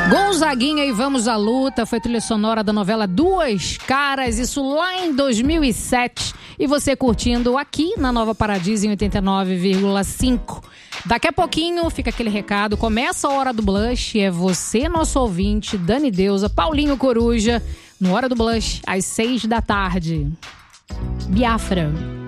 Gonzaguinha e Vamos à Luta foi trilha sonora da novela Duas Caras, isso lá em 2007. E você curtindo aqui na Nova Paradiso em 89,5. Daqui a pouquinho fica aquele recado, começa a Hora do Blush, é você, nosso ouvinte, Dani Deusa, Paulinho Coruja, no Hora do Blush, às 6 da tarde. Biafra.